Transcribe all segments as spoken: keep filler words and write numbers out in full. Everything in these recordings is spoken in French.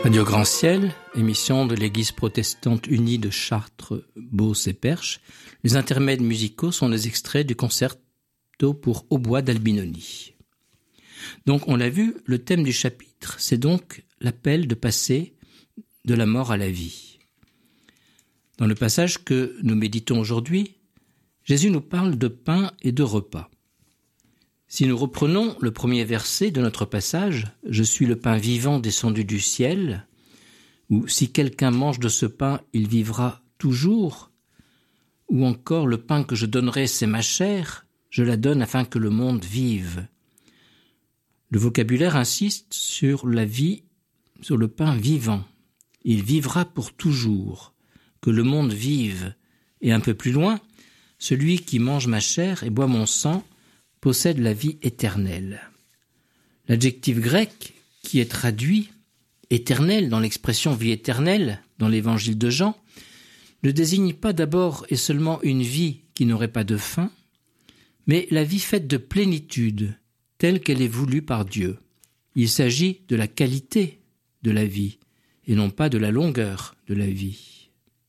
Radio Grand Ciel, émission de l'Église protestante unie de Chartres, Beauce et Perche. Les intermèdes musicaux sont des extraits du concerto pour hautbois d'Albinoni. Donc, on l'a vu, le thème du chapitre, c'est donc l'appel de passer de la mort à la vie. Dans le passage que nous méditons aujourd'hui, Jésus nous parle de pain et de repas. Si nous reprenons le premier verset de notre passage, « Je suis le pain vivant descendu du ciel », ou « Si quelqu'un mange de ce pain, il vivra toujours », ou encore « Le pain que je donnerai, c'est ma chair, je la donne afin que le monde vive ». Le vocabulaire insiste sur la vie, sur le pain vivant. Il vivra pour toujours, que le monde vive. Et un peu plus loin, « Celui qui mange ma chair et boit mon sang possède la vie éternelle ». L'adjectif grec qui est traduit « éternel » dans l'expression « vie éternelle » dans l'évangile de Jean ne désigne pas d'abord et seulement une vie qui n'aurait pas de fin, mais la vie faite de plénitude, telle qu'elle est voulue par Dieu. Il s'agit de la qualité de la vie et non pas de la longueur de la vie.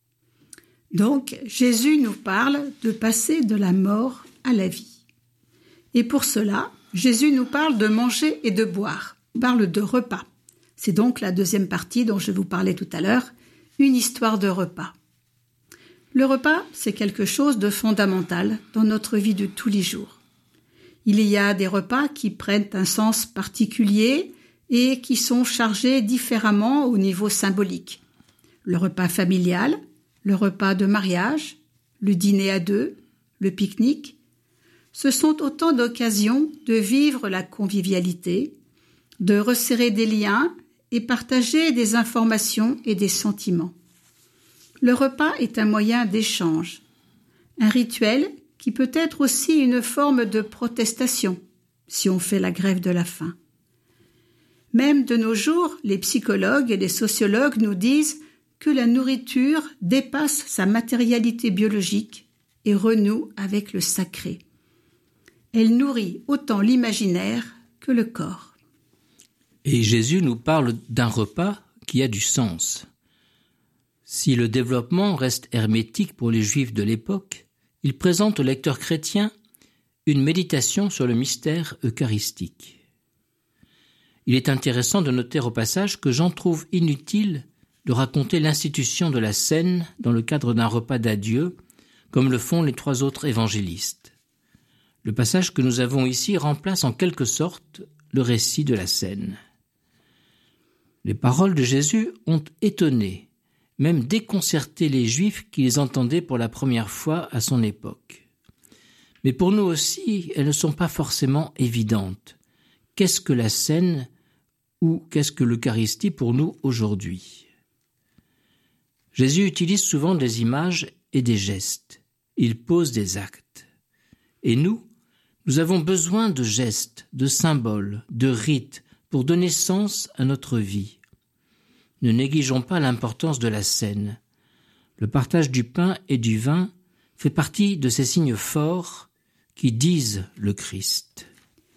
Donc, Jésus nous parle de passer de la mort à la vie. Et pour cela, Jésus nous parle de manger et de boire. Il parle de repas. C'est donc la deuxième partie dont je vous parlais tout à l'heure, une histoire de repas. Le repas, c'est quelque chose de fondamental dans notre vie de tous les jours. Il y a des repas qui prennent un sens particulier et qui sont chargés différemment au niveau symbolique. Le repas familial, le repas de mariage, le dîner à deux, le pique-nique. Ce sont autant d'occasions de vivre la convivialité, de resserrer des liens et partager des informations et des sentiments. Le repas est un moyen d'échange, un rituel qui peut être aussi une forme de protestation, si on fait la grève de la faim. Même de nos jours, les psychologues et les sociologues nous disent que la nourriture dépasse sa matérialité biologique et renoue avec le sacré. Elle nourrit autant l'imaginaire que le corps. Et Jésus nous parle d'un repas qui a du sens. Si le développement reste hermétique pour les Juifs de l'époque, il présente au lecteur chrétien une méditation sur le mystère eucharistique. Il est intéressant de noter au passage que Jean trouve inutile de raconter l'institution de la scène dans le cadre d'un repas d'adieu, comme le font les trois autres évangélistes. Le passage que nous avons ici remplace en quelque sorte le récit de la scène. Les paroles de Jésus ont étonné, même déconcerté les Juifs qui les entendaient pour la première fois à son époque. Mais pour nous aussi, elles ne sont pas forcément évidentes. Qu'est-ce que la scène ou qu'est-ce que l'Eucharistie pour nous aujourd'hui ? Jésus utilise souvent des images et des gestes. Il pose des actes. Et nous, nous avons besoin de gestes, de symboles, de rites pour donner sens à notre vie. Ne négligeons pas l'importance de la scène. Le partage du pain et du vin fait partie de ces signes forts qui disent le Christ.